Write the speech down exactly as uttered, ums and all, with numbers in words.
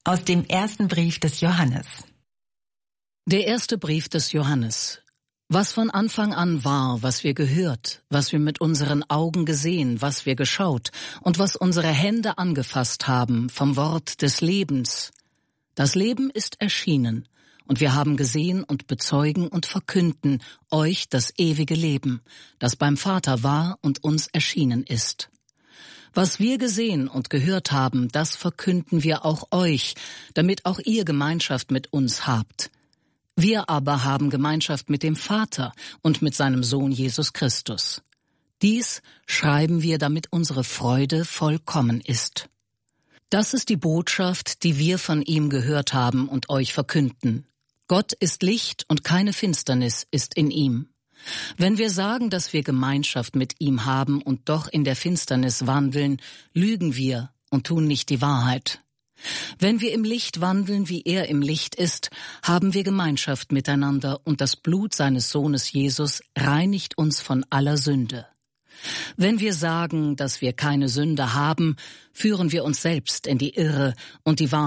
Aus dem ersten Brief des Johannes. Der erste Brief des Johannes. Was von Anfang an war, was wir gehört, was wir mit unseren Augen gesehen, was wir geschaut und was unsere Hände angefasst haben vom Wort des Lebens. Das Leben ist erschienen, und wir haben gesehen und bezeugen und verkünden euch das ewige Leben, das beim Vater war und uns erschienen ist. Was wir gesehen und gehört haben, das verkünden wir auch euch, damit auch ihr Gemeinschaft mit uns habt. Wir aber haben Gemeinschaft mit dem Vater und mit seinem Sohn Jesus Christus. Dies schreiben wir, damit unsere Freude vollkommen ist. Das ist die Botschaft, die wir von ihm gehört haben und euch verkünden. Gott ist Licht und keine Finsternis ist in ihm. Wenn wir sagen, dass wir Gemeinschaft mit ihm haben und doch in der Finsternis wandeln, lügen wir und tun nicht die Wahrheit. Wenn wir im Licht wandeln, wie er im Licht ist, haben wir Gemeinschaft miteinander und das Blut seines Sohnes Jesus reinigt uns von aller Sünde. Wenn wir sagen, dass wir keine Sünde haben, führen wir uns selbst in die Irre und die Wahrheit